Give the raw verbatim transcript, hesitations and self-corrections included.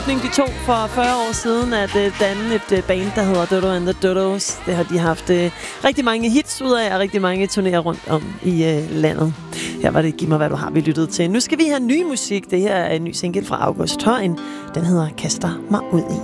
De to for fyrre år siden at uh, danne et uh, band, der hedder Dodo and the Dodos. Det har de haft uh, rigtig mange hits ud af, og rigtig mange turnéer rundt om i uh, landet. Her var det Giv mig, hvad du har, vi lyttet til. Nu skal vi have ny musik. Det her er en ny single fra August Højen. Den hedder Kaster mig ud i.